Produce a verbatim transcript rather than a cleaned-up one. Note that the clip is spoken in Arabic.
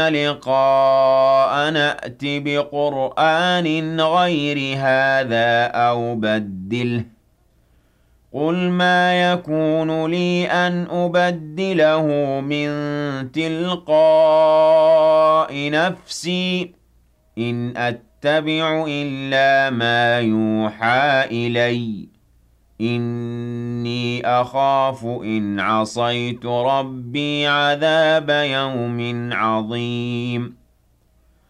لقاء نأت بقرآن غير هذا أو بدله قُلْ مَا يَكُونُ لِي أَنْ أُبَدِّلَهُ مِنْ تِلْقَاءِ نَفْسِي إِنْ أَتَّبِعُ إِلَّا مَا يُوحَىٰ إِلَيَّ إِنِّي أَخَافُ إِنْ عَصَيْتُ رَبِّي عَذَابَ يَوْمٍ عَظِيمٍ